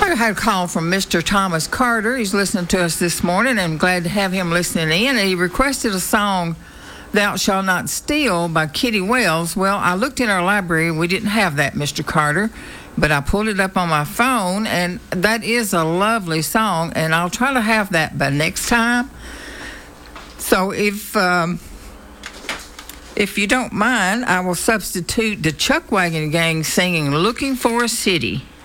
I had a call from Mr. Thomas Carter. He's listening to us this morning, and I'm glad to have him listening in. And he requested a song, Thou Shalt Not Steal by Kitty Wells. Well, I looked in our library. We didn't have that, Mr. Carter, but I pulled it up on my phone, and that is a lovely song, and I'll try to have that by next time. So if you don't mind, I will substitute the Chuck Wagon Gang singing Looking for a City.